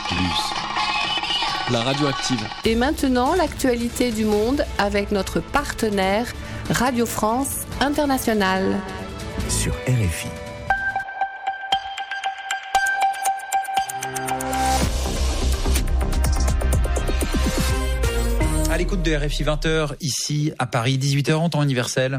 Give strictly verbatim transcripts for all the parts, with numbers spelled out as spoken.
Plus. La radioactive. Et maintenant, l'actualité du monde avec notre partenaire Radio France Internationale. Sur R F I. À l'écoute de R F I vingt heures, ici à Paris, dix-huit heures en temps universel.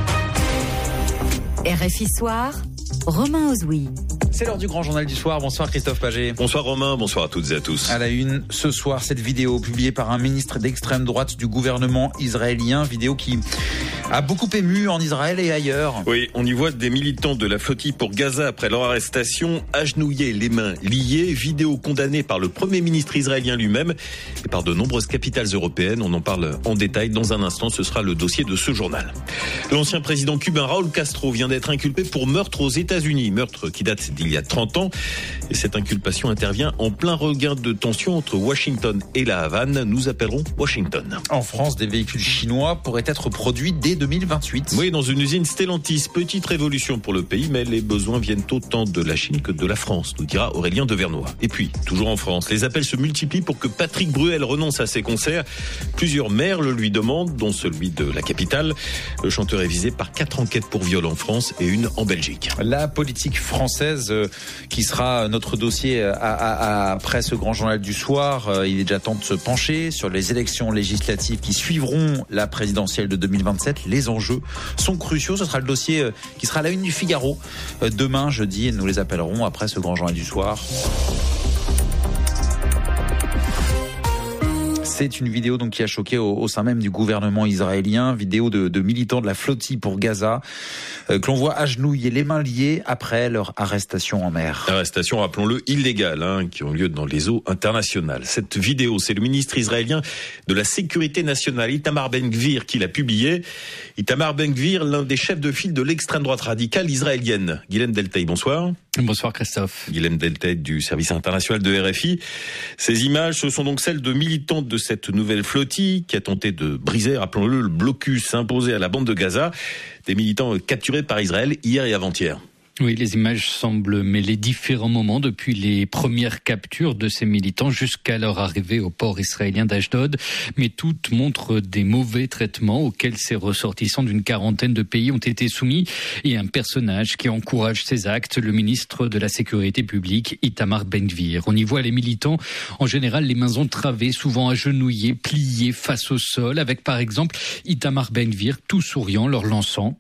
R F I Soir, Romain Ozoui. C'est l'heure du grand journal du soir. Bonsoir Christophe Paget. Bonsoir Romain, bonsoir à toutes et à tous. À la une, ce soir, cette vidéo publiée par un ministre d'extrême droite du gouvernement israélien. Vidéo qui a beaucoup ému en Israël et ailleurs. Oui, on y voit des militants de la flottille pour Gaza après leur arrestation, agenouillés, les mains liées. Vidéo condamnée par le Premier ministre israélien lui-même et par de nombreuses capitales européennes. On en parle en détail dans un instant. Ce sera le dossier de ce journal. L'ancien président cubain Raúl Castro vient d'être inculpé pour meurtre aux États-Unis. Meurtre qui date d'il y a trente ans. Et cette inculpation intervient en plein regain de tension entre Washington et la Havane. Nous appellerons Washington. En France, des véhicules chinois pourraient être produits dès deux mille vingt-huit. Oui, dans une usine Stellantis. Petite révolution pour le pays, mais les besoins viennent autant de la Chine que de la France, nous dira Aurélien Devernois. Et puis, toujours en France, les appels se multiplient pour que Patrick Bruel renonce à ses concerts. Plusieurs maires le lui demandent, dont celui de la capitale. Le chanteur est visé par quatre enquêtes pour viol en France et une en Belgique. La politique française euh, qui sera notre dossier à, à, à, après ce grand journal du soir. Euh, il est déjà temps de se pencher sur les élections législatives qui suivront la présidentielle de deux mille vingt-sept. Les enjeux sont cruciaux. Ce sera le dossier euh, qui sera à la une du Figaro euh, demain, jeudi, et nous les appellerons après ce grand journal du soir. C'est une vidéo donc qui a choqué au, au sein même du gouvernement israélien, vidéo de, de militants de la flottille pour Gaza, euh, que l'on voit agenouillés, les mains liées après leur arrestation en mer. Arrestation, rappelons-le, illégale, hein, qui ont lieu dans les eaux internationales. Cette vidéo, c'est le ministre israélien de la Sécurité nationale, Itamar Ben-Gvir, qui l'a publiée. Itamar Ben-Gvir, l'un des chefs de file de l'extrême droite radicale israélienne. Guilhem Deltaï, bonsoir. Bonsoir Christophe. Guilhem Deltaï du service international de R F I. Ces images, ce sont donc celles de militants de cette nouvelle flottille qui a tenté de briser, rappelons-le, le blocus imposé à la bande de Gaza. Des militants capturés par Israël hier et avant-hier. Oui, les images semblent mêler différents moments depuis les premières captures de ces militants jusqu'à leur arrivée au port israélien d'Ashdod. Mais toutes montrent des mauvais traitements auxquels ces ressortissants d'une quarantaine de pays ont été soumis. Et un personnage qui encourage ces actes, le ministre de la Sécurité publique, Itamar Ben-Gvir. On y voit les militants, en général les mains entravées, souvent agenouillés, pliés face au sol, avec par exemple Itamar Ben-Gvir tout souriant leur lançant: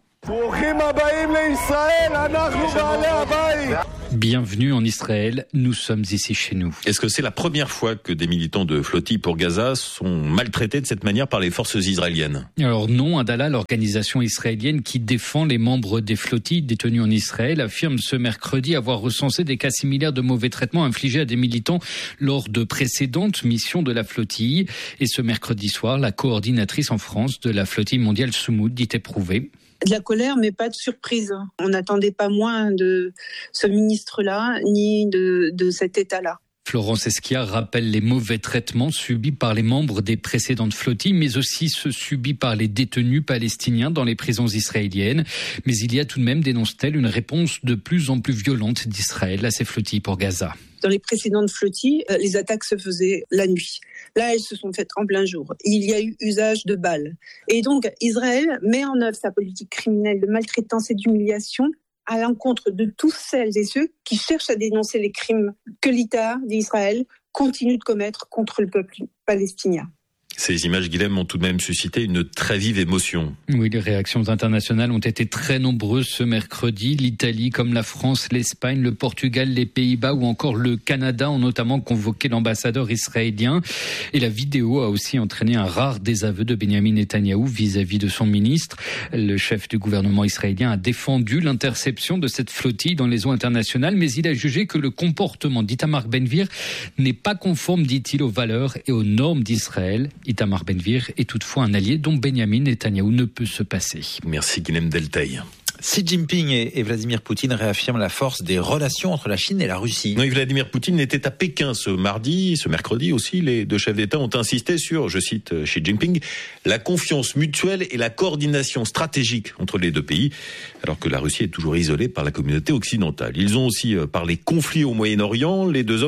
bienvenue en Israël, nous sommes ici chez nous. Est-ce que c'est la première fois que des militants de flottille pour Gaza sont maltraités de cette manière par les forces israéliennes? Alors non, Adala, l'organisation israélienne qui défend les membres des flottilles détenus en Israël, affirme ce mercredi avoir recensé des cas similaires de mauvais traitements infligés à des militants lors de précédentes missions de la flottille. Et ce mercredi soir, la coordinatrice en France de la flottille mondiale Soumoud dit éprouver de la colère, mais pas de surprise. On n'attendait pas moins de ce ministre-là, ni de, de cet État-là. Florence Esquia rappelle les mauvais traitements subis par les membres des précédentes flottilles, mais aussi ceux subis par les détenus palestiniens dans les prisons israéliennes. Mais il y a tout de même, dénonce-t-elle, une réponse de plus en plus violente d'Israël à ces flottilles pour Gaza. Dans les précédentes flottilles, les attaques se faisaient la nuit. Là, elles se sont faites en plein jour. Il y a eu usage de balles. Et donc, Israël met en œuvre sa politique criminelle de maltraitance et d'humiliation à l'encontre de tous celles et ceux qui cherchent à dénoncer les crimes que l'État d'Israël continue de commettre contre le peuple palestinien. Ces images, Guilhem, ont tout de même suscité une très vive émotion. Oui, les réactions internationales ont été très nombreuses ce mercredi. L'Italie, comme la France, l'Espagne, le Portugal, les Pays-Bas ou encore le Canada ont notamment convoqué l'ambassadeur israélien. Et la vidéo a aussi entraîné un rare désaveu de Benyamin Netanyahou vis-à-vis de son ministre. Le chef du gouvernement israélien a défendu l'interception de cette flottille dans les eaux internationales, mais il a jugé que le comportement d'Itamar Ben-Gvir n'est pas conforme, dit-il, aux valeurs et aux normes d'Israël. Itamar Ben-Gvir est toutefois un allié dont Benyamin Netanyahou ne peut se passer. Merci Guilhem Deltaï. Xi Jinping et Vladimir Poutine réaffirment la force des relations entre la Chine et la Russie. Oui, Vladimir Poutine était à Pékin ce mardi, ce mercredi aussi. Les deux chefs d'État ont insisté sur, je cite Xi Jinping, la confiance mutuelle et la coordination stratégique entre les deux pays, alors que la Russie est toujours isolée par la communauté occidentale. Ils ont aussi parlé conflit au Moyen-Orient. Les deux hommes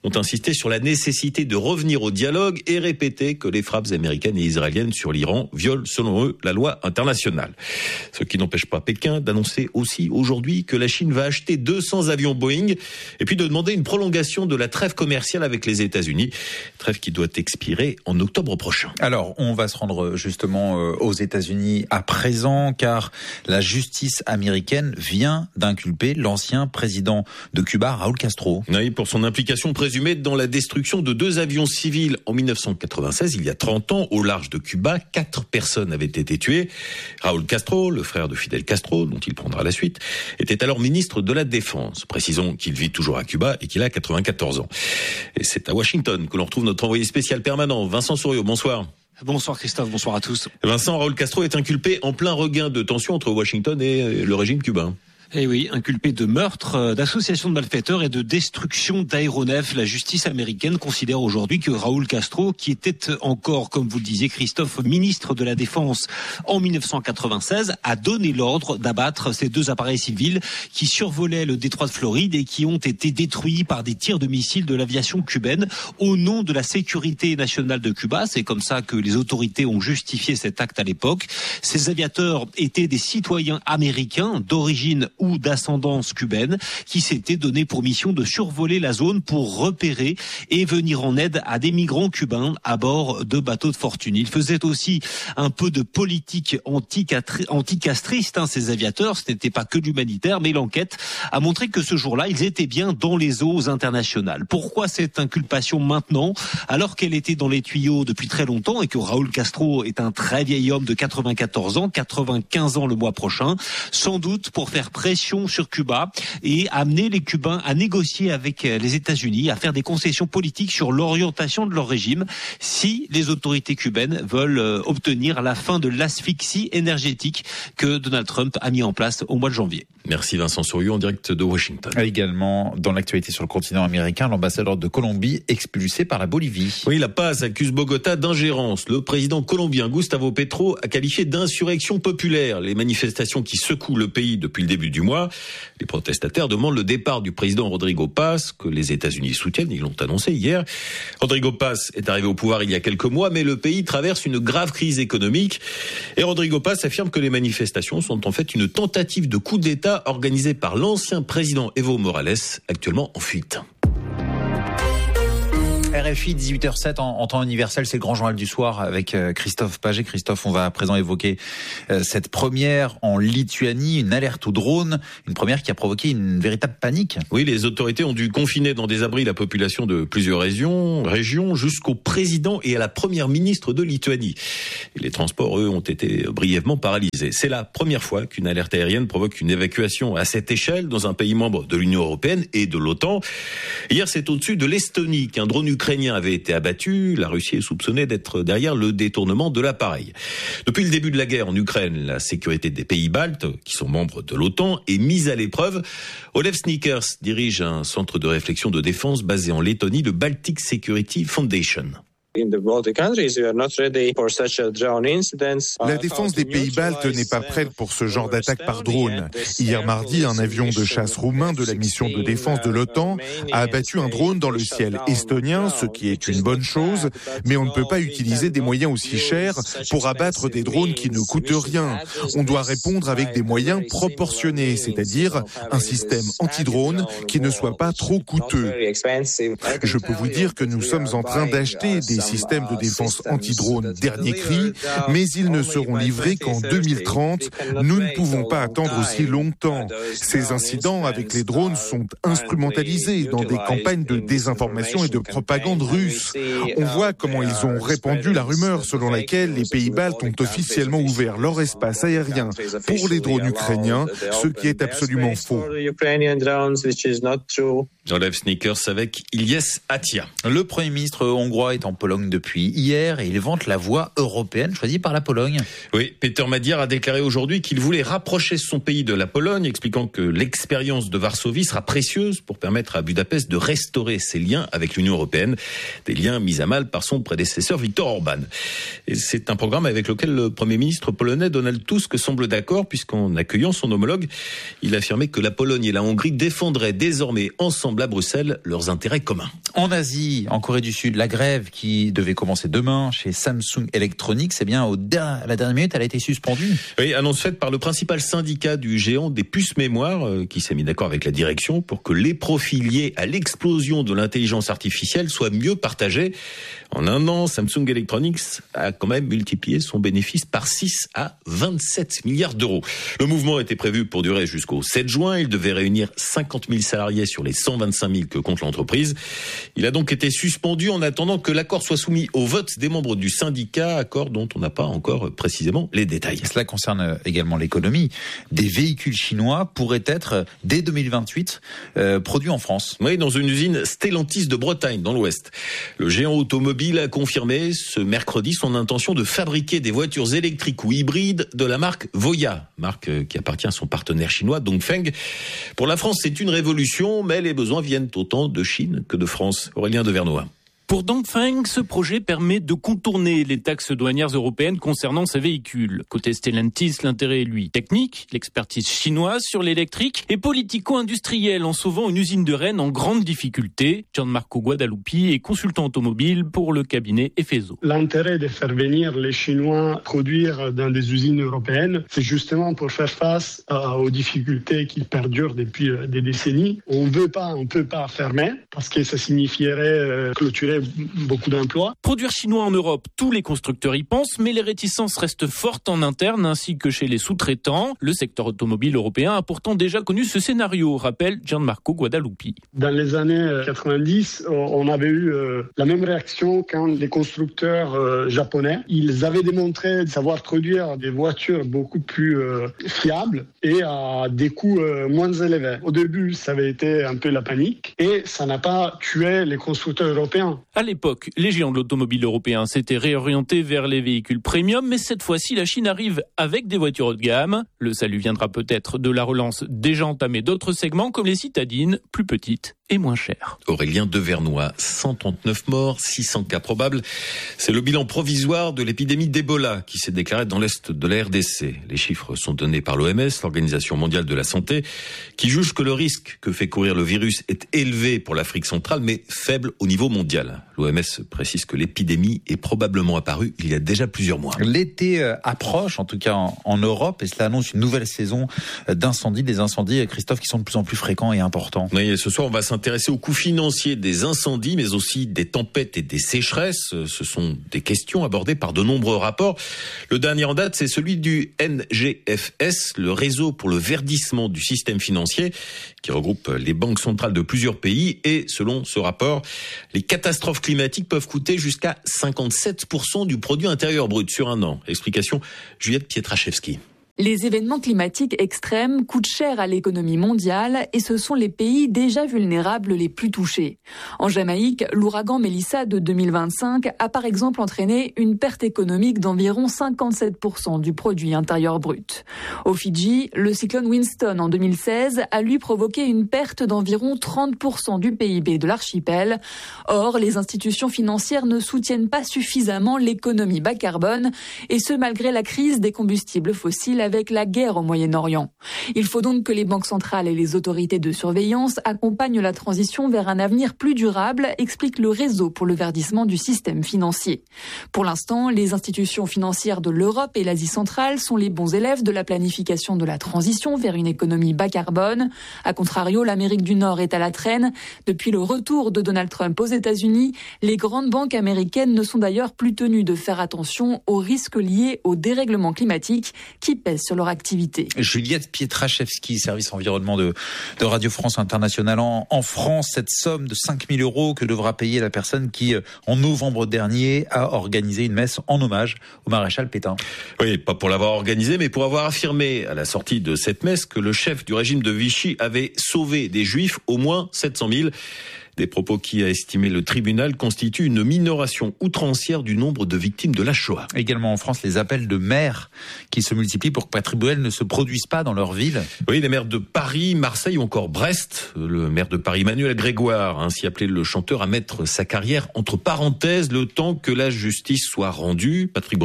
ont insisté sur la nécessité de revenir au dialogue et répété que les frappes américaines et israéliennes sur l'Iran violent, selon eux, la loi internationale. Ce qui n'empêche pas Pékin d'annoncer aussi aujourd'hui que la Chine va acheter deux cents avions Boeing et puis de demander une prolongation de la trêve commerciale avec les États-Unis. Trêve qui doit expirer en octobre prochain. Alors, on va se rendre justement aux États-Unis à présent, car la justice américaine vient d'inculper l'ancien président de Cuba, Raúl Castro. Oui, pour son implication présumée dans la destruction de deux avions civils en dix-neuf cent quatre-vingt-seize, il y a trente ans, au large de Cuba. Quatre personnes avaient été tuées. Raúl Castro, le frère de Fidel Castro, dont il prendra la suite, était alors ministre de la Défense. Précisons qu'il vit toujours à Cuba et qu'il a quatre-vingt-quatorze ans. Et c'est à Washington que l'on retrouve notre envoyé spécial permanent, Vincent Souriau. Bonsoir. Bonsoir Christophe, bonsoir à tous. Vincent, Raúl Castro est inculpé en plein regain de tension entre Washington et le régime cubain. Eh oui, inculpé de meurtre, d'association de malfaiteurs et de destruction d'aéronefs. La justice américaine considère aujourd'hui que Raúl Castro, qui était encore, comme vous le disiez Christophe, ministre de la Défense en dix-neuf cent quatre-vingt-seize, a donné l'ordre d'abattre ces deux appareils civils qui survolaient le détroit de Floride et qui ont été détruits par des tirs de missiles de l'aviation cubaine au nom de la sécurité nationale de Cuba. C'est comme ça que les autorités ont justifié cet acte à l'époque. Ces aviateurs étaient des citoyens américains d'origine ou d'ascendance cubaine qui s'étaient donné pour mission de survoler la zone pour repérer et venir en aide à des migrants cubains à bord de bateaux de fortune. Ils faisaient aussi un peu de politique anticastriste, hein, ces aviateurs. Ce n'était pas que de l'humanitaire, mais l'enquête a montré que ce jour-là, ils étaient bien dans les eaux internationales. Pourquoi cette inculpation maintenant, alors qu'elle était dans les tuyaux depuis très longtemps et que Raúl Castro est un très vieil homme de quatre-vingt-quatorze ans, quatre-vingt-quinze ans le mois prochain, sans doute pour faire pression sur Cuba et amener les Cubains à négocier avec les États-Unis, à faire des concessions politiques sur l'orientation de leur régime si les autorités cubaines veulent obtenir la fin de l'asphyxie énergétique que Donald Trump a mis en place au mois de janvier. Merci Vincent Souriau en direct de Washington. Également, dans l'actualité sur le continent américain, l'ambassadeur de Colombie expulsé par la Bolivie. Oui, La Paz accuse Bogota d'ingérence. Le président colombien Gustavo Petro a qualifié d'insurrection populaire les manifestations qui secouent le pays depuis le début du mois. Les protestataires demandent le départ du président Rodrigo Paz, que les États-Unis soutiennent, ils l'ont annoncé hier. Rodrigo Paz est arrivé au pouvoir il y a quelques mois, mais le pays traverse une grave crise économique. Et Rodrigo Paz affirme que les manifestations sont en fait une tentative de coup d'État organisée par l'ancien président Evo Morales, actuellement en fuite. R F I, dix-huit heures zéro sept en, en temps universel, c'est le grand journal du soir avec euh, Christophe Paget. Christophe, on va à présent évoquer euh, cette première en Lituanie, une alerte au drone, une première qui a provoqué une véritable panique. Oui, les autorités ont dû confiner dans des abris la population de plusieurs régions, régions jusqu'au président et à la première ministre de Lituanie. Et les transports, eux, ont été brièvement paralysés. C'est la première fois qu'une alerte aérienne provoque une évacuation à cette échelle dans un pays membre de l'Union européenne et de l'OTAN. Hier, c'est au-dessus de l'Estonie qu'un drone ukrainien avait été abattu. La Russie est soupçonnée d'être derrière le détournement de l'appareil. Depuis le début de la guerre en Ukraine, la sécurité des pays baltes, qui sont membres de l'OTAN, est mise à l'épreuve. Olev Snickers dirige un centre de réflexion de défense basé en Lettonie, le Baltic Security Foundation. La défense des pays baltes n'est pas prête pour ce genre d'attaque par drone. Hier mardi, un avion de chasse roumain de la mission de défense de l'OTAN a abattu un drone dans le ciel estonien, ce qui est une bonne chose, mais on ne peut pas utiliser des moyens aussi chers pour abattre des drones qui ne coûtent rien. On doit répondre avec des moyens proportionnés, c'est-à-dire un système anti-drone qui ne soit pas trop coûteux. Je peux vous dire que nous sommes en train d'acheter des systèmes de défense anti-drone dernier cri, mais ils ne seront livrés qu'en deux mille trente. Nous ne pouvons pas attendre aussi longtemps. Ces incidents avec les drones sont instrumentalisés dans des campagnes de désinformation et de propagande russe. On voit comment ils ont répandu la rumeur selon laquelle les pays baltes ont officiellement ouvert leur espace aérien pour les drones ukrainiens, ce qui est absolument faux. Olev Snickers avec Ilyes Atia. Le Premier ministre hongrois est en Pologne depuis hier et il vante la voie européenne choisie par la Pologne. Oui, Peter Madiar a déclaré aujourd'hui qu'il voulait rapprocher son pays de la Pologne, expliquant que l'expérience de Varsovie sera précieuse pour permettre à Budapest de restaurer ses liens avec l'Union européenne, des liens mis à mal par son prédécesseur Viktor Orban. Et c'est un programme avec lequel le Premier ministre polonais Donald Tusk semble d'accord, puisqu'en accueillant son homologue, il a affirmé que la Pologne et la Hongrie défendraient désormais ensemble rassemblent à Bruxelles leurs intérêts communs. En Asie, en Corée du Sud, la grève qui devait commencer demain chez Samsung Electronics, eh bien, au der- à la dernière minute, elle a été suspendue. Oui, annonce faite par le principal syndicat du géant des puces mémoire, euh, qui s'est mis d'accord avec la direction pour que les profits liés à l'explosion de l'intelligence artificielle soient mieux partagés. En un an, Samsung Electronics a quand même multiplié son bénéfice par six à vingt-sept milliards d'euros. Le mouvement était prévu pour durer jusqu'au sept juin. Il devait réunir cinquante mille salariés sur les cent vingt-cinq mille que compte l'entreprise. Il a donc été suspendu en attendant que l'accord soit soumis au vote des membres du syndicat, accord dont on n'a pas encore précisément les détails. Cela concerne également l'économie. Des véhicules chinois pourraient être, dès deux mille vingt-huit, euh, produits en France. Oui, dans une usine Stellantis de Bretagne, dans l'Ouest. Le géant automobile a confirmé ce mercredi son intention de fabriquer des voitures électriques ou hybrides de la marque Voya, marque qui appartient à son partenaire chinois Dongfeng. Pour la France, c'est une révolution, mais les besoins viennent autant de Chine que de France. Aurélien Devernois. Pour Dongfeng, ce projet permet de contourner les taxes douanières européennes concernant ces véhicules. Côté Stellantis, l'intérêt est lui technique, l'expertise chinoise sur l'électrique et politico-industrielle en sauvant une usine de Rennes en grande difficulté. Gianmarco Guadalupi est consultant automobile pour le cabinet Efeso. L'intérêt de faire venir les Chinois produire dans des usines européennes, c'est justement pour faire face aux difficultés qui perdurent depuis des décennies. On ne veut pas, on peut pas fermer parce que ça signifierait clôturer beaucoup d'emplois. Produire chinois en Europe, tous les constructeurs y pensent, mais les réticences restent fortes en interne ainsi que chez les sous-traitants. Le secteur automobile européen a pourtant déjà connu ce scénario, rappelle Gianmarco Guadalupi. Dans les années quatre-vingt-dix, on avait eu la même réaction quand les constructeurs japonais, ils avaient démontré savoir produire des voitures beaucoup plus fiables et à des coûts moins élevés. Au début, ça avait été un peu la panique et ça n'a pas tué les constructeurs européens. À l'époque, les géants de l'automobile européen s'étaient réorientés vers les véhicules premium, mais cette fois-ci, la Chine arrive avec des voitures haut de gamme. Le salut viendra peut-être de la relance déjà entamée d'autres segments comme les citadines, plus petites et moins chères. Aurélien Devernois, cent trente-neuf morts, six cents cas probables. C'est le bilan provisoire de l'épidémie d'Ebola qui s'est déclarée dans l'est de la R D C. Les chiffres sont donnés par l'O M S, l'Organisation mondiale de la santé, qui juge que le risque que fait courir le virus est élevé pour l'Afrique centrale, mais faible au niveau mondial. L'O M S précise que l'épidémie est probablement apparue il y a déjà plusieurs mois. L'été approche, en tout cas en, en Europe, et cela annonce une nouvelle saison d'incendies, des incendies, Christophe, qui sont de plus en plus fréquents et importants. Oui, et ce soir, on va s'intéresser au coût financier des incendies, mais aussi des tempêtes et des sécheresses. Ce sont des questions abordées par de nombreux rapports. Le dernier en date, c'est celui du N G F S, le réseau pour le verdissement du système financier, qui regroupe les banques centrales de plusieurs pays. Et selon ce rapport, les catastrophes climatiques peuvent coûter jusqu'à cinquante-sept pour cent du produit intérieur brut sur un an. Explication, Juliette Pietraszewski. Les événements climatiques extrêmes coûtent cher à l'économie mondiale et ce sont les pays déjà vulnérables les plus touchés. En Jamaïque, l'ouragan Melissa de deux mille vingt-cinq a par exemple entraîné une perte économique d'environ cinquante-sept pour cent du produit intérieur brut. Aux Fidji, le cyclone Winston en deux mille seize a lui provoqué une perte d'environ trente pour cent du P I B de l'archipel. Or, les institutions financières ne soutiennent pas suffisamment l'économie bas carbone et ce malgré la crise des combustibles fossiles avec la guerre au Moyen-Orient. Il faut donc que les banques centrales et les autorités de surveillance accompagnent la transition vers un avenir plus durable, explique le réseau pour le verdissement du système financier. Pour l'instant, les institutions financières de l'Europe et l'Asie centrale sont les bons élèves de la planification de la transition vers une économie bas carbone. A contrario, l'Amérique du Nord est à la traîne. Depuis le retour de Donald Trump aux États-Unis, les grandes banques américaines ne sont d'ailleurs plus tenues de faire attention aux risques liés au dérèglement climatique qui pèse sur leur activité. Juliette Pietraszewski, service environnement de, de Radio France Internationale. En, en France, cette somme de cinq mille euros que devra payer la personne qui, en novembre dernier, a organisé une messe en hommage au maréchal Pétain. Oui, pas pour l'avoir organisé, mais pour avoir affirmé à la sortie de cette messe que le chef du régime de Vichy avait sauvé des juifs, au moins sept cent mille. Des propos qui, a estimé le tribunal, constituent une minoration outrancière du nombre de victimes de la Shoah. Également en France, les appels de maires qui se multiplient pour que Patrick Bruel ne se produise pas dans leur ville. Oui, les maires de Paris, Marseille ou encore Brest. Le maire de Paris, Emmanuel Grégoire, a ainsi appelé le chanteur à mettre sa carrière entre parenthèses le temps que la justice soit rendue. Patrick Bruel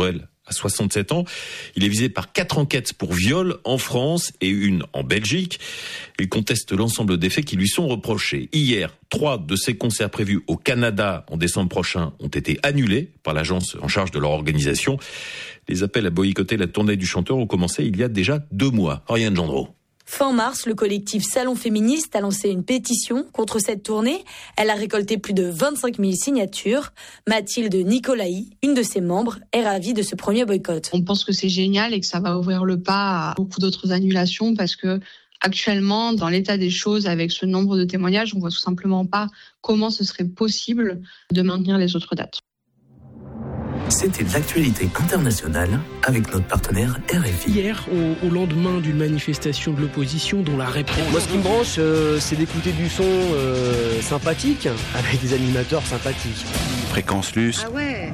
à soixante-sept ans. Il est visé par quatre enquêtes pour viol en France et une en Belgique. Il conteste l'ensemble des faits qui lui sont reprochés. Hier, trois de ses concerts prévus au Canada en décembre prochain ont été annulés par l'agence en charge de leur organisation. Les appels à boycotter la tournée du chanteur ont commencé il y a déjà deux mois. Oriane Gendreau. Fin mars, le collectif Salon Féministe a lancé une pétition contre cette tournée. Elle a récolté plus de vingt-cinq mille signatures. Mathilde Nicolaï, une de ses membres, est ravie de ce premier boycott. On pense que c'est génial et que ça va ouvrir le pas à beaucoup d'autres annulations parce que actuellement, dans l'état des choses, avec ce nombre de témoignages, on voit tout simplement pas comment ce serait possible de maintenir les autres dates. C'était l'actualité internationale avec notre partenaire R F I. Hier, au, au lendemain d'une manifestation de l'opposition dont la réponse... Moi, ce qui me branche, euh, c'est d'écouter du son euh, sympathique, avec des animateurs sympathiques. Fréquence Luce. Ah ouais.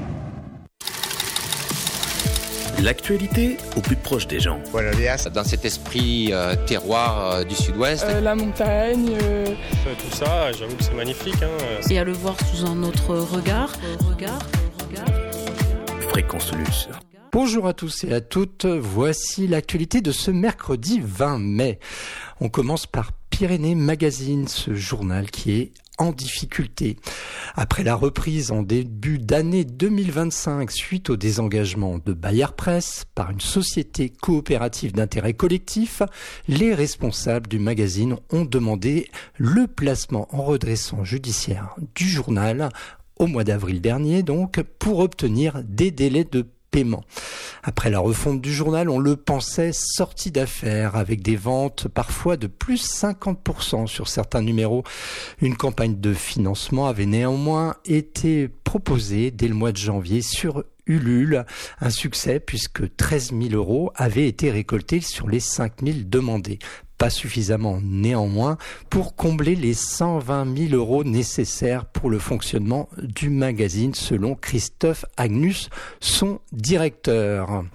L'actualité au plus proche des gens. Voilà, dans cet esprit euh, terroir euh, du sud-ouest. Euh, la montagne. Euh... Euh, tout ça, j'avoue que c'est magnifique. Hein. Et à le voir sous un autre regard. Regard, regard. Fréquence Luce. Bonjour à tous et à toutes, voici l'actualité de ce mercredi vingt mai. On commence par Pyrénées Magazine, ce journal qui est en difficulté. Après la reprise en début d'année deux mille vingt-cinq suite au désengagement de Bayer Presse par une société coopérative d'intérêt collectif, les responsables du magazine ont demandé le placement en redressement judiciaire du journal au mois d'avril dernier, donc, pour obtenir des délais de paiement. Après la refonte du journal, on le pensait sorti d'affaires avec des ventes parfois de plus cinquante pour cent sur certains numéros. Une campagne de financement avait néanmoins été proposée dès le mois de janvier sur Ulule. Un succès puisque treize mille euros avaient été récoltés sur les cinq mille demandés. Pas suffisamment néanmoins pour combler les cent vingt mille euros nécessaires pour le fonctionnement du magazine selon Christophe Agnus, son directeur.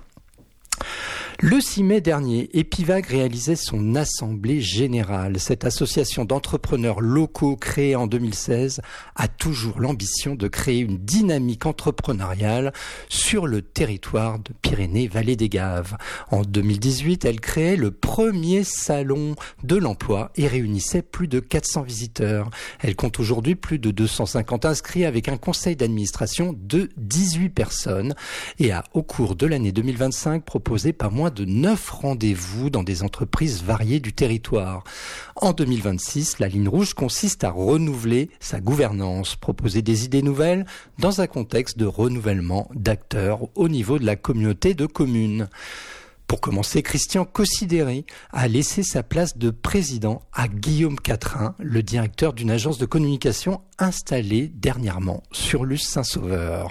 Le six mai dernier, Epivag réalisait son assemblée générale. Cette association d'entrepreneurs locaux créée en deux mille seize a toujours l'ambition de créer une dynamique entrepreneuriale sur le territoire de Pyrénées-Vallée des Gaves. En deux mille dix-huit, elle créait le premier salon de l'emploi et réunissait plus de quatre cents visiteurs. Elle compte aujourd'hui plus de deux cent cinquante inscrits avec un conseil d'administration de dix-huit personnes et a, au cours de l'année deux mille vingt-cinq, proposé pas moins de neuf rendez-vous dans des entreprises variées du territoire. En deux mille vingt-six, la ligne rouge consiste à renouveler sa gouvernance, proposer des idées nouvelles dans un contexte de renouvellement d'acteurs au niveau de la communauté de communes. Pour commencer, Christian Cossidéry a laissé sa place de président à Guillaume Catrin, le directeur d'une agence de communication installée dernièrement sur Luce Saint-Sauveur.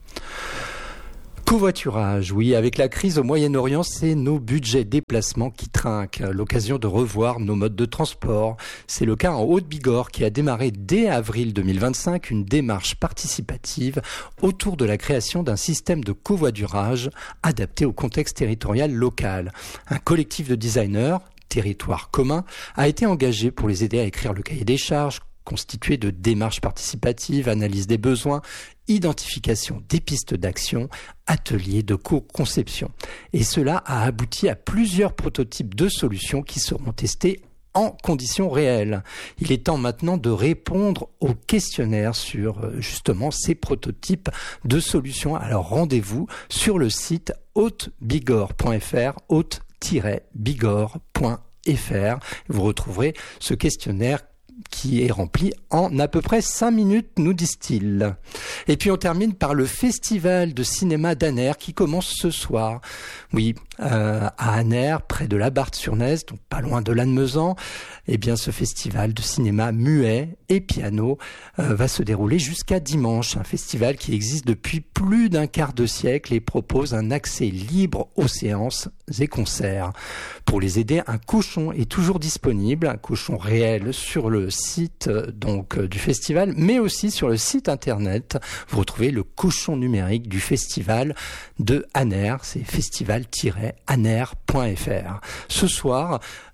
Covoiturage, oui, avec la crise au Moyen-Orient, c'est nos budgets déplacement qui trinquent. L'occasion de revoir nos modes de transport. C'est le cas en Haute-Bigorre qui a démarré dès avril deux mille vingt-cinq une démarche participative autour de la création d'un système de covoiturage adapté au contexte territorial local. Un collectif de designers, Territoire commun, a été engagé pour les aider à écrire le cahier des charges, constitué de démarches participatives, analyse des besoins, identification des pistes d'action, ateliers de co-conception. Et cela a abouti à plusieurs prototypes de solutions qui seront testés en conditions réelles. Il est temps maintenant de répondre aux questionnaires sur justement ces prototypes de solutions. Alors rendez-vous sur le site haute bigorre point f r, haute tiret bigorre point f r. Vous retrouverez ce questionnaire qui est rempli en à peu près cinq minutes, nous disent-ils. Et puis on termine par le festival de cinéma d'Aner qui commence ce soir. Oui, euh, à Aner, près de la Barthe-sur-Nez, donc pas loin de Lannemezan, eh bien ce festival de cinéma muet et piano euh, va se dérouler jusqu'à dimanche. Un festival qui existe depuis plus d'un quart de siècle et propose un accès libre aux séances et concerts. Pour les aider, un cochon est toujours disponible, un cochon réel sur le site donc du festival, mais aussi sur le site internet. Vous retrouvez le cochon numérique du festival de Aner, c'est festival tiret aner point f r. Ce soir,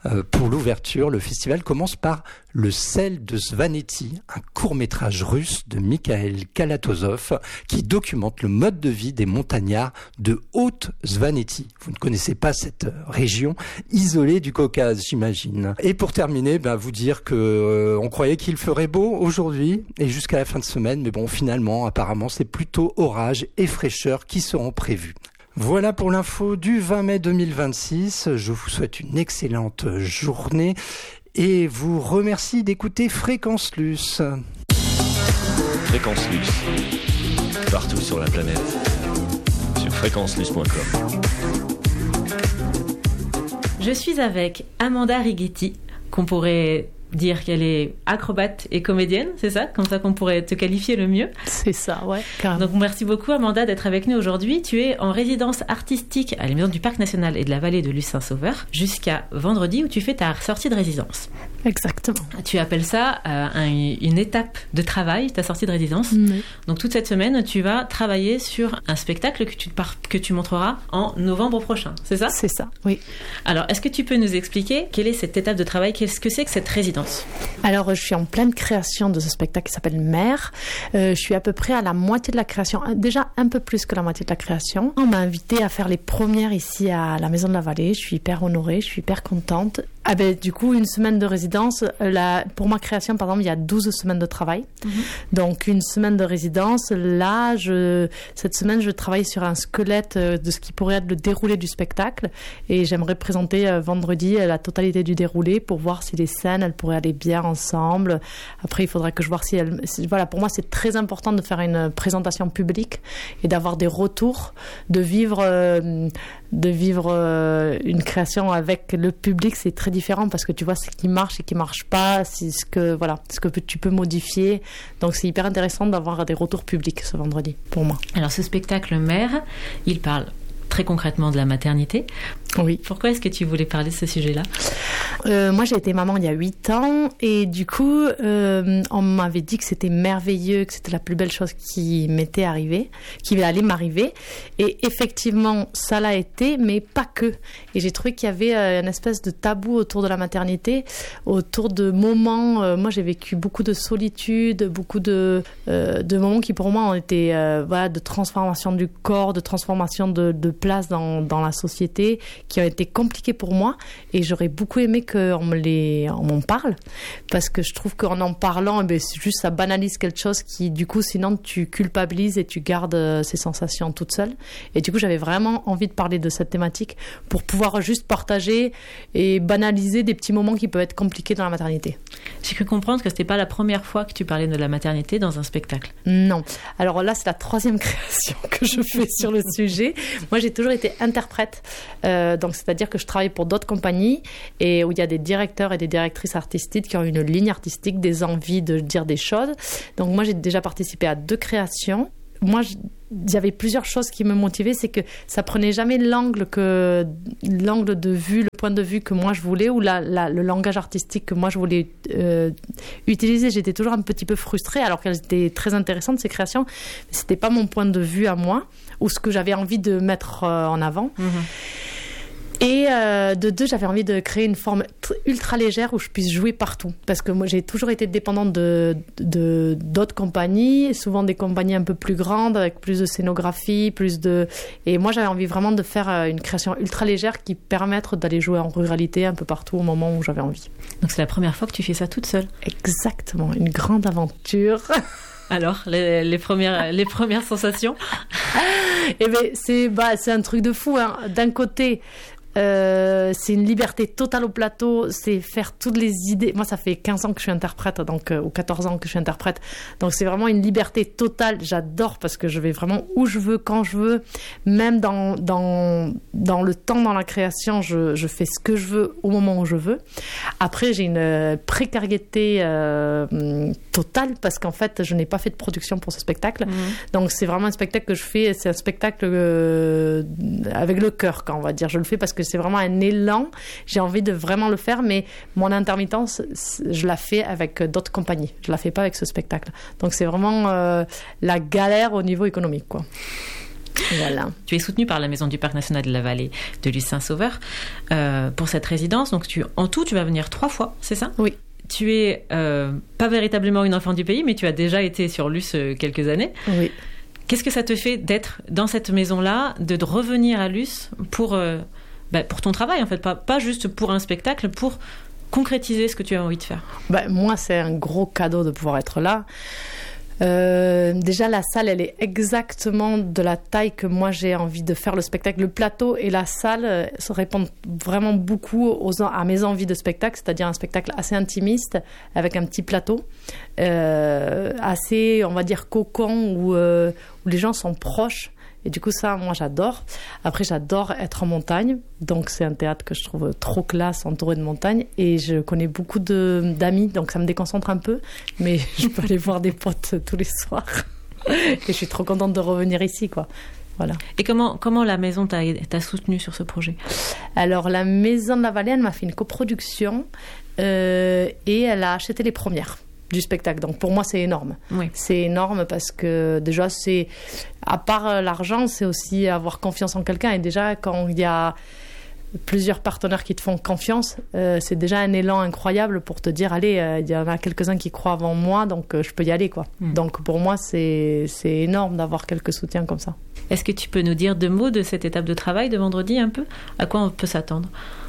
Euh, pour l'ouverture, le festival commence par Le sel de Svaneti, un court-métrage russe de Mikhail Kalatozov qui documente le mode de vie des montagnards de Haute-Svaneti. Vous ne connaissez pas cette région isolée du Caucase, j'imagine. Et pour terminer, ben, vous dire que euh, on croyait qu'il ferait beau aujourd'hui et jusqu'à la fin de semaine, mais bon, finalement, apparemment, c'est plutôt orage et fraîcheur qui seront prévus. Voilà pour l'info du vingt mai deux mille vingt-six. Je vous souhaite une excellente journée et vous remercie d'écouter Fréquence Luce. Fréquence Luce, partout sur la planète, sur fréquence luce point com. Je suis avec Amanda Righetti, qu'on pourrait dire qu'elle est acrobate et comédienne, c'est ça? Comme ça qu'on pourrait te qualifier le mieux? C'est ça, ouais, carrément. Donc merci beaucoup Amanda d'être avec nous aujourd'hui. Tu es en résidence artistique à la Maison du Parc National et de la Vallée de Luce-Saint-Sauveur jusqu'à vendredi où tu fais ta sortie de résidence. Exactement. Tu appelles ça euh, un, une étape de travail, ta sortie de résidence. Oui. Donc toute cette semaine, tu vas travailler sur un spectacle que tu, que tu montreras en novembre prochain, c'est ça? C'est ça, oui. Alors, est-ce que tu peux nous expliquer quelle est cette étape de travail? Qu'est-ce que c'est que cette résidence? Alors, je suis en pleine création de ce spectacle qui s'appelle Mère. Euh, je suis à peu près à la moitié de la création, déjà un peu plus que la moitié de la création. On m'a invité à faire les premières ici à la Maison de la Vallée. Je suis hyper honorée, je suis hyper contente. Ah ben, du coup, une semaine de résidence, la, pour ma création, par exemple, il y a douze semaines de travail. Mm-hmm. Donc, une semaine de résidence, là, je, cette semaine, je travaille sur un squelette de ce qui pourrait être le déroulé du spectacle. Et j'aimerais présenter euh, vendredi la totalité du déroulé pour voir si les scènes, elles pourraient aller bien ensemble. Après, il faudrait que je vois si elles... Voilà, pour moi, c'est très important de faire une présentation publique et d'avoir des retours, de vivre... Euh, de vivre euh, une création avec le public, c'est très différent parce que tu vois ce qui marche et qui marche pas, c'est ce que voilà, ce que tu peux modifier. Donc c'est hyper intéressant d'avoir des retours publics ce vendredi pour moi. Alors ce spectacle Mère, il parle très concrètement de la maternité. Oui. Pourquoi est-ce que tu voulais parler de ce sujet-là? euh, Moi, j'ai été maman il y a huit ans et du coup, euh, on m'avait dit que c'était merveilleux, que c'était la plus belle chose qui m'était arrivée, qui allait m'arriver. Et effectivement, ça l'a été, mais pas que. Et j'ai trouvé qu'il y avait euh, une espèce de tabou autour de la maternité, autour de moments. Euh, moi, j'ai vécu beaucoup de solitude, beaucoup de, euh, de moments qui, pour moi, ont été euh, voilà, de transformation du corps, de transformation de, de place dans, dans la société, qui ont été compliqués pour moi. Et j'aurais beaucoup aimé qu'on me les, on m'en parle, parce que je trouve qu'en en parlant, eh bien, c'est juste ça banalise quelque chose qui, du coup, sinon tu culpabilises et tu gardes euh, ces sensations toute seule. Et du coup, j'avais vraiment envie de parler de cette thématique pour pouvoir juste partager et banaliser des petits moments qui peuvent être compliqués dans la maternité. J'ai cru comprendre que c'était pas la première fois que tu parlais de la maternité dans un spectacle. Non. Alors là, c'est la troisième création que je fais sur le sujet. Moi, j'ai toujours été interprète. Euh, donc, c'est-à-dire que je travaille pour d'autres compagnies et où il y a des directeurs et des directrices artistiques qui ont une ligne artistique, des envies de dire des choses. Donc, moi, j'ai déjà participé à deux créations. Moi, il y avait plusieurs choses qui me motivaient, c'est que ça prenait jamais l'angle que l'angle de vue, le point de vue que moi je voulais ou la, la, le langage artistique que moi je voulais euh, utiliser. J'étais toujours un petit peu frustrée, alors qu'elles étaient très intéressantes ces créations, mais c'était pas mon point de vue à moi ou ce que j'avais envie de mettre euh, en avant. Mmh. Et euh, de deux, j'avais envie de créer une forme ultra légère où je puisse jouer partout. Parce que moi, j'ai toujours été dépendante de, de, d'autres compagnies, souvent des compagnies un peu plus grandes, avec plus de scénographie, plus de... Et moi, j'avais envie vraiment de faire une création ultra légère qui permette d'aller jouer en ruralité un peu partout au moment où j'avais envie. Donc, c'est la première fois que tu fais ça toute seule? Exactement, une grande aventure. Alors, les, les, premières, les premières sensations? Eh bien, c'est, bah, c'est un truc de fou, hein. D'un côté... Euh, c'est une liberté totale au plateau, c'est faire toutes les idées. Moi, ça fait quinze ans que je suis interprète, donc, euh, ou quatorze ans que je suis interprète. Donc, c'est vraiment une liberté totale. J'adore parce que je vais vraiment où je veux, quand je veux. Même dans, dans, dans le temps, dans la création, je, je fais ce que je veux au moment où je veux. Après, j'ai une précarité euh, totale parce qu'en fait, je n'ai pas fait de production pour ce spectacle. Mmh. Donc, c'est vraiment un spectacle que je fais. C'est un spectacle euh, avec le cœur, quand on va dire. Je le fais parce que c'est vraiment un élan, j'ai envie de vraiment le faire, mais mon intermittence, je la fais avec d'autres compagnies, je la fais pas avec ce spectacle. Donc c'est vraiment euh, la galère au niveau économique, quoi. Voilà. Tu es soutenu par la Maison du Parc National de la Vallée de Luce Saint-Sauveur euh, pour cette résidence. Donc tu, en tout, tu vas venir trois fois, c'est ça ? Oui. Tu es euh, pas véritablement une enfant du pays, mais tu as déjà été sur Luce euh, quelques années. Oui. Qu'est-ce que ça te fait d'être dans cette maison-là, de, de revenir à Luce pour, euh, bah, pour ton travail, en fait, pas, pas juste pour un spectacle, pour concrétiser ce que tu as envie de faire ? Bah, moi, c'est un gros cadeau de pouvoir être là. Euh, déjà, la salle, elle est exactement de la taille que moi j'ai envie de faire le spectacle. Le plateau et la salle euh, se répondent vraiment beaucoup aux, à mes envies de spectacle, c'est-à-dire un spectacle assez intimiste avec un petit plateau, euh, assez, on va dire, cocon où, euh, où les gens sont proches. Et du coup, ça, moi, j'adore. Après, j'adore être en montagne. Donc, c'est un théâtre que je trouve trop classe, entouré de montagnes. Et je connais beaucoup de, d'amis, donc ça me déconcentre un peu. Mais je peux aller voir des potes tous les soirs. Et je suis trop contente de revenir ici, quoi. Voilà. Et comment, comment la maison t'a, t'a soutenu sur ce projet ? Alors, la Maison de la Vallée, elle m'a fait une coproduction euh, et elle a acheté les premières du spectacle. Donc pour moi, c'est énorme. Oui. C'est énorme parce que déjà, c'est, à part l'argent, c'est aussi avoir confiance en quelqu'un. Et déjà, quand il y a plusieurs partenaires qui te font confiance, euh, c'est déjà un élan incroyable pour te dire, allez, euh, il y en a quelques-uns qui croient avant moi, donc euh, je peux y aller, quoi. Mm. Donc pour moi, c'est, c'est énorme d'avoir quelques soutiens comme ça. Est-ce que tu peux nous dire deux mots de cette étape de travail de vendredi, un peu ? À quoi on peut s'attendre ?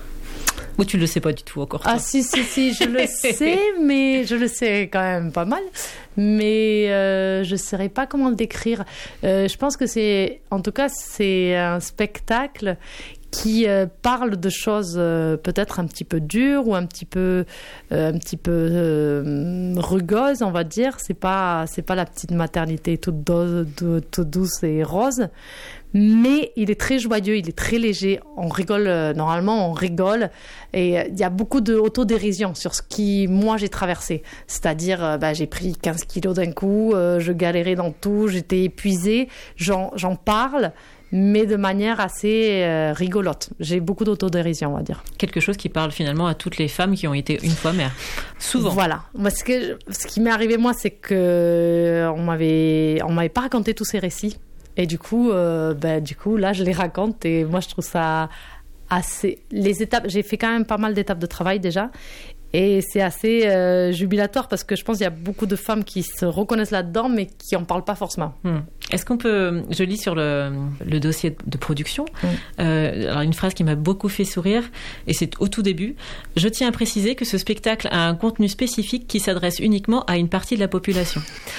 Ou tu le sais pas du tout encore ? Ah si, si, si, je le sais, mais je le sais quand même pas mal. Mais euh, je ne saurais pas comment le décrire. Euh, je pense que c'est, en tout cas, c'est un spectacle qui euh, parle de choses euh, peut-être un petit peu dures ou un petit peu, euh, un petit peu euh, rugeuses, on va dire. C'est pas, c'est pas la petite maternité toute, do- toute douce et rose. Mais il est très joyeux, il est très léger. On rigole, euh, normalement, on rigole. Et il euh, y a beaucoup d'autodérision sur ce qui, moi, j'ai traversé. C'est-à-dire, euh, bah, j'ai pris quinze kilos d'un coup, euh, je galérais dans tout, j'étais épuisée. J'en, j'en parle, mais de manière assez euh, rigolote. J'ai beaucoup d'autodérision, on va dire. Quelque chose qui parle finalement à toutes les femmes qui ont été une fois mères. Souvent. Voilà. Parce que, ce qui m'est arrivé, moi, c'est que on m'avait, on m'avait pas raconté tous ces récits. Et du coup, euh, ben, du coup, là, je les raconte et moi, je trouve ça assez... Les étapes, j'ai fait quand même pas mal d'étapes de travail déjà et c'est assez euh, jubilatoire parce que je pense qu'il y a beaucoup de femmes qui se reconnaissent là-dedans mais qui en parlent pas forcément. Hmm. Est-ce qu'on peut... Je lis sur le, le dossier de production hmm. euh, alors une phrase qui m'a beaucoup fait sourire et c'est au tout début. « Je tiens à préciser que ce spectacle a un contenu spécifique qui s'adresse uniquement à une partie de la population. »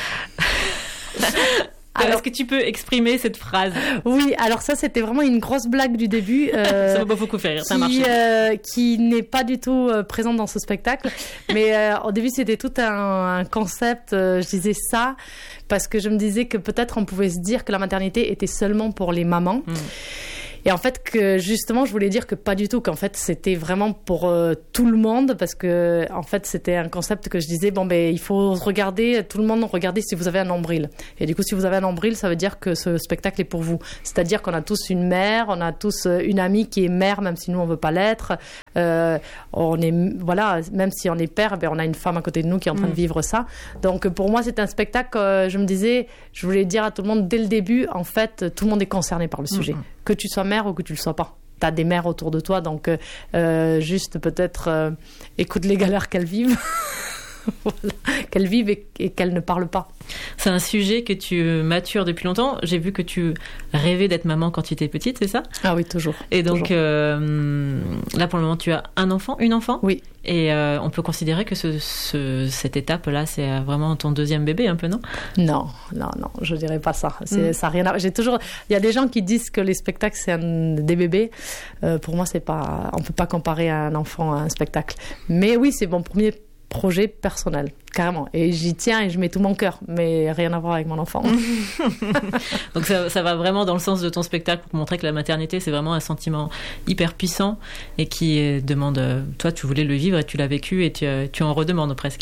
Alors, est-ce que tu peux exprimer cette phrase ? Oui, alors ça, c'était vraiment une grosse blague du début. Euh, ça m'a pas beaucoup fait rire, ça qui, marche. Euh, qui n'est pas du tout euh, présente dans ce spectacle. Mais euh, au début, c'était tout un, un concept. Euh, je disais ça parce que je me disais que peut-être on pouvait se dire que la maternité était seulement pour les mamans. Mmh. Et en fait, que justement, je voulais dire que pas du tout, qu'en fait, c'était vraiment pour euh, tout le monde, parce que, en fait, c'était un concept que je disais, bon, ben, il faut regarder, tout le monde, regardez si vous avez un nombril. Et du coup, si vous avez un nombril, ça veut dire que ce spectacle est pour vous. C'est-à-dire qu'on a tous une mère, on a tous une amie qui est mère, même si nous, on veut pas l'être. Euh, on est, voilà, même si on est père, ben, on a une femme à côté de nous qui est en train mmh. de vivre ça. Donc, pour moi, c'est un spectacle, euh, je me disais, je voulais dire à tout le monde, dès le début, en fait, tout le monde est concerné par le sujet. Mmh. Que tu sois mère ou que tu le sois pas. Tu as des mères autour de toi, donc euh, juste peut-être euh, écoute les galères qu'elles vivent. Voilà. Qu'elles vivent et, et qu'elles ne parlent pas. C'est un sujet que tu matures depuis longtemps. J'ai vu que tu rêvais d'être maman quand tu étais petite, c'est ça ? Ah oui, toujours. Et donc toujours. Euh, là, pour le moment, tu as un enfant, une enfant ? Oui. Et euh, on peut considérer que ce, ce, cette étape-là, c'est vraiment ton deuxième bébé, un peu, non ? Non, non, non, je dirais pas ça. C'est, mm. Ça a rien à... J'ai toujours... Il y a des gens qui disent que les spectacles, c'est un... des bébés. Euh, pour moi, c'est pas... on peut pas comparer un enfant à un spectacle. Mais oui, c'est mon premier projet personnel, carrément. Et j'y tiens et je mets tout mon cœur, mais rien à voir avec mon enfant. Donc ça, ça va vraiment dans le sens de ton spectacle pour montrer que la maternité, c'est vraiment un sentiment hyper puissant et qui demande... Toi, tu voulais le vivre et tu l'as vécu et tu, tu en redemandes presque.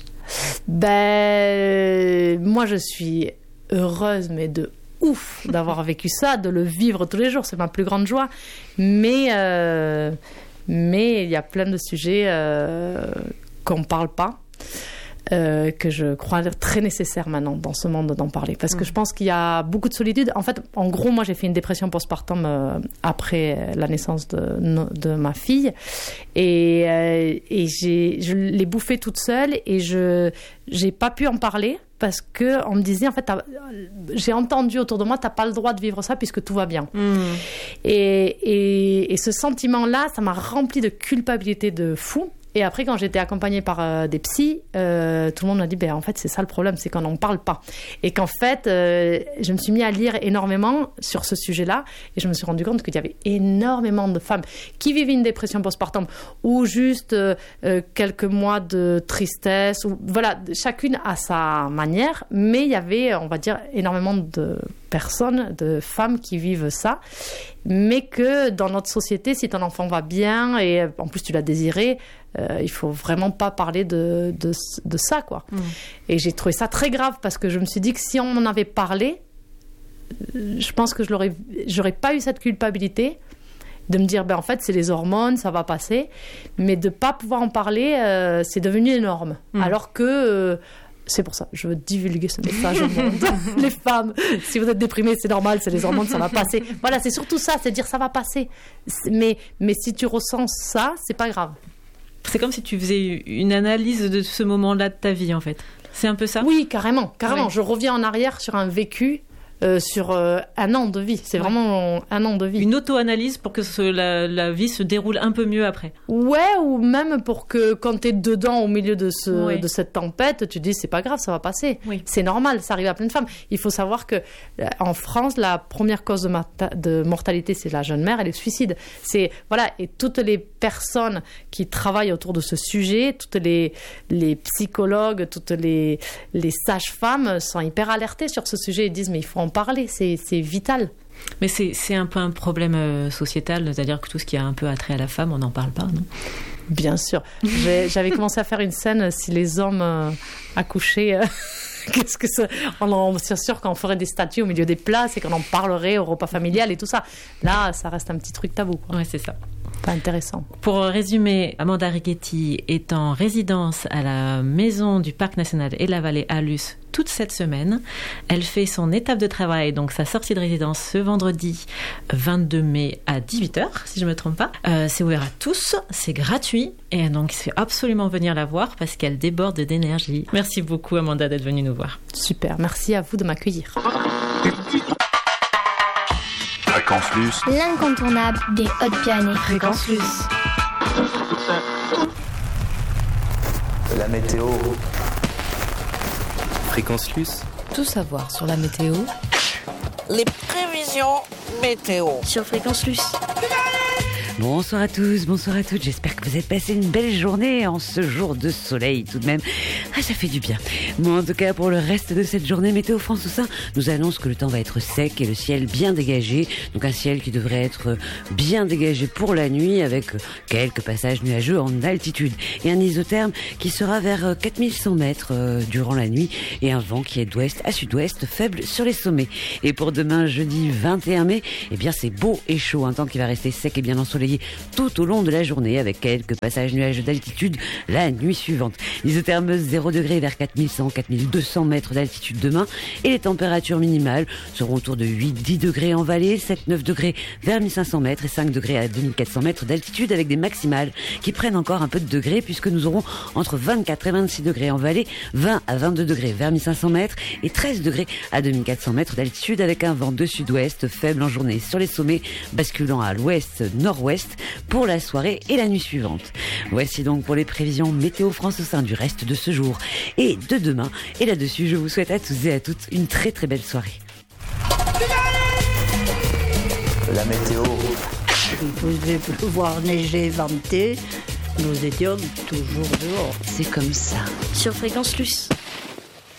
Ben, moi, je suis heureuse, mais de ouf d'avoir vécu ça, de le vivre tous les jours. C'est ma plus grande joie. Mais euh, mais il y a plein de sujets euh, qu'on ne parle pas. euh, que je crois très nécessaire maintenant dans ce monde d'en parler. Parce que je pense qu'il y a beaucoup de solitude. En fait, en gros, moi, j'ai fait une dépression postpartum euh, après la naissance de, de ma fille. Et, euh, et j'ai, je l'ai bouffée toute seule et je j'ai pas pu en parler. Parce qu'on me disait, en fait, j'ai entendu autour de moi, tu n'as pas le droit de vivre ça puisque tout va bien. Mmh. Et, et, et ce sentiment-là, ça m'a rempli de culpabilité de fou. Et après, quand j'étais accompagnée par euh, des psys, euh, tout le monde m'a dit, ben, en fait, c'est ça le problème, c'est qu'on n'en parle pas. Et qu'en fait, euh, je me suis mis à lire énormément sur ce sujet-là et je me suis rendu compte qu'il y avait énormément de femmes qui vivaient une dépression postpartum ou juste euh, euh, quelques mois de tristesse. Ou, voilà, chacune à sa manière, mais il y avait, on va dire, énormément de personnes, de femmes qui vivent ça, mais que dans notre société, si ton enfant va bien et en plus tu l'as désiré, euh, il faut vraiment pas parler de, de, de ça, quoi. Mmh. Et j'ai trouvé ça très grave parce que je me suis dit que si on en avait parlé, je pense que je l'aurais, j'aurais pas eu cette culpabilité de me dire, ben en fait, c'est les hormones, ça va passer, mais de pas pouvoir en parler, euh, c'est devenu énorme. Mmh. Alors que euh, c'est pour ça, je veux divulguer ce message au monde. Les femmes, si vous êtes déprimées, c'est normal, c'est les hormones, ça va passer. Voilà, c'est surtout ça, c'est dire ça va passer. Mais, mais si tu ressens ça, c'est pas grave. C'est comme si tu faisais une analyse de ce moment-là de ta vie, en fait. C'est un peu ça ? Oui, carrément, carrément. Oui. Je reviens en arrière sur un vécu. Euh, sur euh, un an de vie. C'est ouais. vraiment un an de vie. Une auto-analyse pour que ce, la, la vie se déroule un peu mieux après. Ouais, ou même pour que quand tu es dedans au milieu de, ce, oui. de cette tempête, tu te dis c'est pas grave, ça va passer. Oui. C'est normal, ça arrive à plein de femmes. Il faut savoir que en France, la première cause de, mata- de mortalité, c'est la jeune mère et le suicide. C'est, voilà, et toutes les personnes qui travaillent autour de ce sujet, toutes les, les psychologues, toutes les, les sages-femmes sont hyper alertées sur ce sujet et disent mais il faut en parler, c'est, c'est vital. Mais c'est, c'est un peu un problème euh, sociétal, c'est-à-dire que tout ce qui a un peu attrait à la femme, on n'en parle pas, non ? Bien sûr. J'ai, j'avais commencé à faire une scène si les hommes euh, accouchaient. Euh, qu'est-ce que c'est ? On en, c'est sûr qu'on ferait des statues au milieu des places et qu'on en parlerait au repas familial et tout ça. Là, ça reste un petit truc tabou, quoi. Ouais, c'est ça. Pas intéressant. Pour résumer, Amanda Righetti est en résidence à la maison du Parc national et la vallée Alus toute cette semaine. Elle fait son étape de travail, donc sa sortie de résidence ce vendredi vingt-deux mai à dix-huit heures, si je ne me trompe pas. Euh, c'est ouvert à tous, c'est gratuit et donc il faut absolument venir la voir parce qu'elle déborde d'énergie. Merci beaucoup Amanda d'être venue nous voir. Super, merci à vous de m'accueillir. Fréquence Plus. L'incontournable des Hautes-Pyrénées. Fréquence Plus. La météo. Fréquence Plus. Tout savoir sur la météo. Les prévisions météo. Sur Fréquence Plus. Bonsoir à tous, bonsoir à toutes. J'espère que vous avez passé une belle journée en ce jour de soleil tout de même. Ah, ça fait du bien. Bon, en tout cas, pour le reste de cette journée, Météo France Oussin nous annonce que le temps va être sec et le ciel bien dégagé. Donc un ciel qui devrait être bien dégagé pour la nuit avec quelques passages nuageux en altitude. Et un isotherme qui sera vers quatre mille cent mètres euh, durant la nuit et un vent qui est d'ouest à sud-ouest faible sur les sommets. Et pour demain, jeudi vingt et un mai, eh bien c'est beau et chaud. Un temps qui va rester sec et bien ensoleillé tout au long de la journée avec quelques passages nuageux d'altitude la nuit suivante. L'isotherme zéro degré vers quatre mille cent à quatre mille deux cents mètres d'altitude demain et les températures minimales seront autour de huit à dix degrés en vallée, sept à neuf degrés vers mille cinq cents mètres et cinq degrés à deux mille quatre cents mètres d'altitude avec des maximales qui prennent encore un peu de degrés puisque nous aurons entre vingt-quatre et vingt-six degrés en vallée, vingt à vingt-deux degrés vers mille cinq cents mètres et treize degrés à deux mille quatre cents mètres d'altitude avec un vent de sud-ouest faible en journée sur les sommets basculant à l'ouest-nord-ouest pour la soirée et la nuit suivante. Voici donc pour les prévisions Météo France au sein du reste de ce jour et de demain. Et là-dessus, je vous souhaite à tous et à toutes une très très belle soirée. La météo. Il pouvait pleuvoir, neiger, venter. Nous étions toujours dehors. C'est comme ça. Sur Fréquence Plus.